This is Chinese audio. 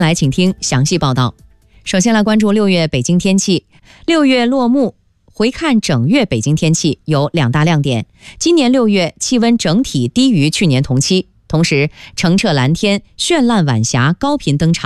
来，请听详细报道。首先来关注6月北京天气。6月落幕，回看整月北京天气有2大亮点。今年6月气温整体低于去年同期，同时澄澈蓝天、绚烂晚霞高频登场。